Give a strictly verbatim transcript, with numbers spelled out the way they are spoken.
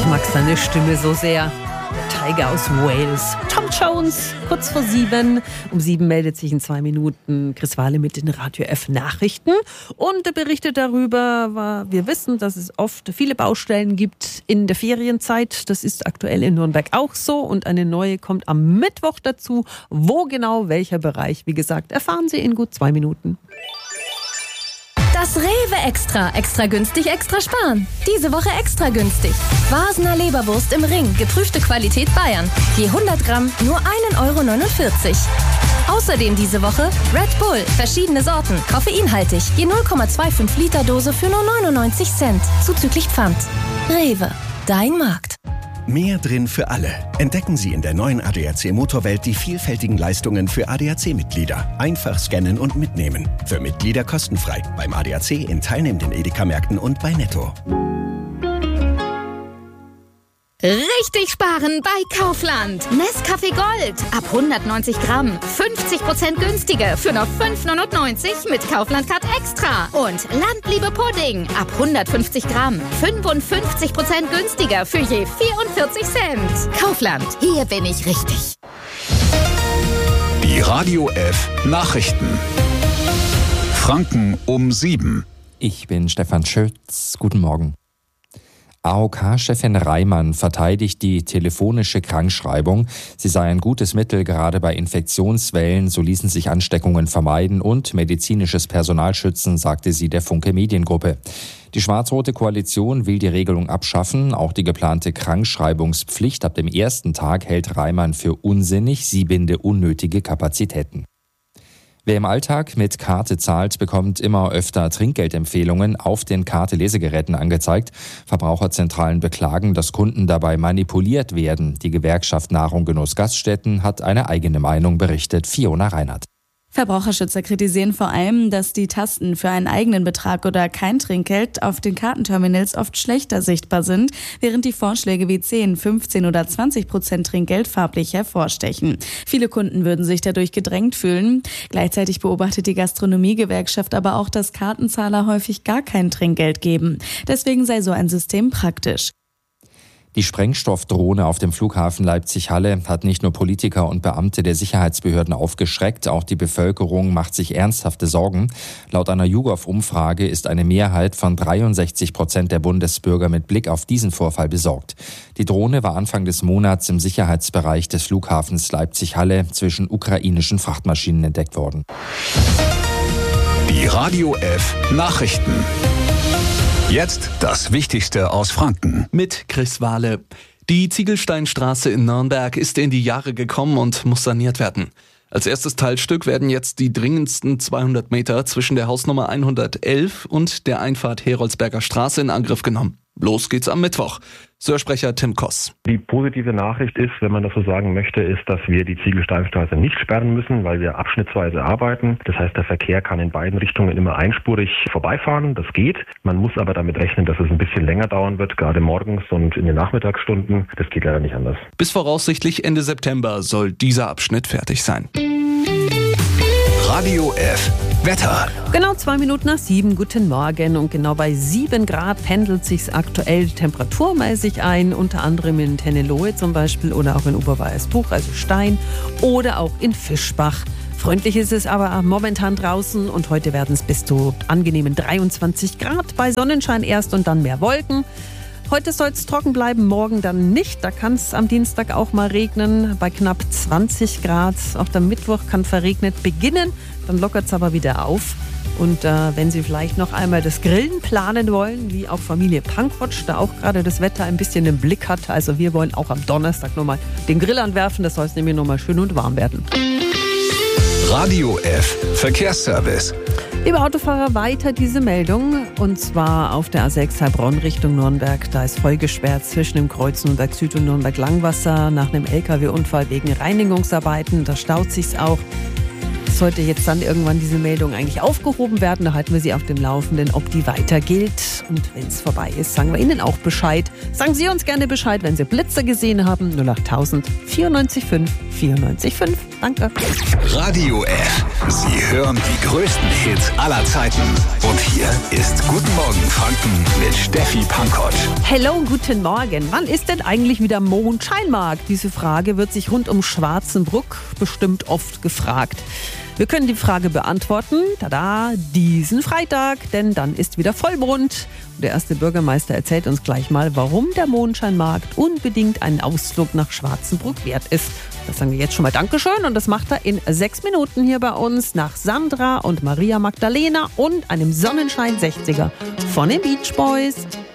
mag seine Stimme so sehr. Der Tiger aus Wales. Tom Jones, kurz vor sieben. Um sieben meldet sich in zwei Minuten Chris Wahle mit den Radio F Nachrichten und er berichtet darüber, wir wissen, dass es oft viele Baustellen gibt in der Ferienzeit. Das ist aktuell in Nürnberg auch so und eine neue kommt am Mittwoch dazu. Wo genau, welcher Bereich, wie gesagt, erfahren Sie in gut zwei Minuten. Das Rewe Extra. Extra günstig, extra sparen. Diese Woche extra günstig. Basener Leberwurst im Ring. Geprüfte Qualität Bayern. Je hundert Gramm nur ein Euro neunundvierzig. Außerdem diese Woche Red Bull. Verschiedene Sorten. Koffeinhaltig. Je null Komma fünfundzwanzig Liter Dose für nur neunundneunzig Cent. Zuzüglich Pfand. Rewe. Dein Markt. Mehr drin für alle. Entdecken Sie in der neuen A D A C Motorwelt die vielfältigen Leistungen für A D A C-Mitglieder. Einfach scannen und mitnehmen. Für Mitglieder kostenfrei. Beim A D A C in teilnehmenden Edeka-Märkten und bei Netto. Richtig sparen bei Kaufland. Nescafé Gold ab hundertneunzig Gramm. fünfzig Prozent günstiger für nur fünf neunundneunzig mit Kaufland Card Extra. Und Landliebe Pudding ab hundertfünfzig Gramm. fünfundfünfzig Prozent günstiger für je vierundvierzig Cent. Kaufland, hier bin ich richtig. Die Radio F Nachrichten. Franken um sieben. Ich bin Stefan Schütz. Guten Morgen. A O K-Chefin Reimann verteidigt die telefonische Krankschreibung. Sie sei ein gutes Mittel, gerade bei Infektionswellen, so ließen sich Ansteckungen vermeiden und medizinisches Personal schützen, sagte sie der Funke Mediengruppe. Die schwarz-rote Koalition will die Regelung abschaffen. Auch die geplante Krankschreibungspflicht ab dem ersten Tag hält Reimann für unsinnig. Sie binde unnötige Kapazitäten. Wer im Alltag mit Karte zahlt, bekommt immer öfter Trinkgeldempfehlungen auf den Karte-Lesegeräten angezeigt. Verbraucherzentralen beklagen, dass Kunden dabei manipuliert werden. Die Gewerkschaft Nahrung Genuss Gaststätten hat eine eigene Meinung, berichtet Fiona Reinhardt. Verbraucherschützer kritisieren vor allem, dass die Tasten für einen eigenen Betrag oder kein Trinkgeld auf den Kartenterminals oft schlechter sichtbar sind, während die Vorschläge wie zehn, fünfzehn oder zwanzig Prozent Trinkgeld farblich hervorstechen. Viele Kunden würden sich dadurch gedrängt fühlen. Gleichzeitig beobachtet die Gastronomiegewerkschaft aber auch, dass Kartenzahler häufig gar kein Trinkgeld geben. Deswegen sei so ein System praktisch. Die Sprengstoffdrohne auf dem Flughafen Leipzig-Halle hat nicht nur Politiker und Beamte der Sicherheitsbehörden aufgeschreckt, auch die Bevölkerung macht sich ernsthafte Sorgen. Laut einer YouGov-Umfrage ist eine Mehrheit von dreiundsechzig Prozent der Bundesbürger mit Blick auf diesen Vorfall besorgt. Die Drohne war Anfang des Monats im Sicherheitsbereich des Flughafens Leipzig-Halle zwischen ukrainischen Frachtmaschinen entdeckt worden. Die Radio F Nachrichten. Jetzt das Wichtigste aus Franken. Mit Chris Wahle. Die Ziegelsteinstraße in Nürnberg ist in die Jahre gekommen und muss saniert werden. Als erstes Teilstück werden jetzt die dringendsten zweihundert Meter zwischen der Hausnummer hundertelf und der Einfahrt Heroldsberger Straße in Angriff genommen. Los geht's am Mittwoch. Sörsprecher Tim Koss. Die positive Nachricht ist, wenn man das so sagen möchte, ist, dass wir die Ziegelsteinstraße nicht sperren müssen, weil wir abschnittsweise arbeiten. Das heißt, der Verkehr kann in beiden Richtungen immer einspurig vorbeifahren. Das geht. Man muss aber damit rechnen, dass es ein bisschen länger dauern wird, gerade morgens und in den Nachmittagsstunden. Das geht leider nicht anders. Bis voraussichtlich Ende September soll dieser Abschnitt fertig sein. Radio F Wetter. Genau zwei Minuten nach sieben, guten Morgen. Und genau bei sieben Grad pendelt sich aktuell temperaturmäßig ein, unter anderem in Tennelohe zum Beispiel oder auch in Oberweißbuch, also Stein, oder auch in Fischbach. Freundlich ist es aber momentan draußen und heute werden es bis zu angenehmen dreiundzwanzig Grad, bei Sonnenschein erst und dann mehr Wolken. Heute soll es trocken bleiben, morgen dann nicht. Da kann es am Dienstag auch mal regnen, bei knapp zwanzig Grad. Auch der Mittwoch kann verregnet beginnen, dann lockert es aber wieder auf. Und äh, wenn Sie vielleicht noch einmal das Grillen planen wollen, wie auch Familie Pankrotsch, da auch gerade das Wetter ein bisschen im Blick hat. Also wir wollen auch am Donnerstag nochmal den Grill anwerfen, das soll es nämlich nochmal schön und warm werden. Radio F Verkehrsservice. Liebe Autofahrer, weiter diese Meldung. Und zwar auf der A sechs Heilbronn Richtung Nürnberg. Da ist voll gesperrt zwischen dem Kreuz Nürnberg Süd und Nürnberg Langwasser nach einem L K W-Unfall wegen Reinigungsarbeiten. Da staut sich's auch. Sollte jetzt dann irgendwann diese Meldung eigentlich aufgehoben werden, da halten wir Sie auf dem Laufenden, ob die weiter gilt. Und wenn es vorbei ist, sagen wir Ihnen auch Bescheid. Sagen Sie uns gerne Bescheid, wenn Sie Blitzer gesehen haben. null acht tausend vierundneunzig fünf vierundneunzig Komma fünf. Danke. Radio F. Sie hören die größten Hits aller Zeiten. Und hier ist Guten Morgen Franken mit Steffi Pankoć. Hello, guten Morgen. Wann ist denn eigentlich wieder Mondscheinmarkt? Diese Frage wird sich rund um Schwarzenbruck bestimmt oft gefragt. Wir können die Frage beantworten, tada, diesen Freitag, denn dann ist wieder Vollmond. Der erste Bürgermeister erzählt uns gleich mal, warum der Mondscheinmarkt unbedingt einen Ausflug nach Schwarzenbruck wert ist. Das sagen wir jetzt schon mal Dankeschön und das macht er in sechs Minuten hier bei uns nach Sandra und Maria Magdalena und einem Sonnenschein sechziger von den Beach Boys.